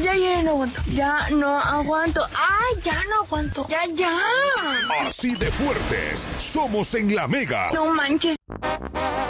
ya no aguanto. Ya no aguanto. Ay, ya no aguanto. Ya. Así de fuertes somos en La Mega. No manches.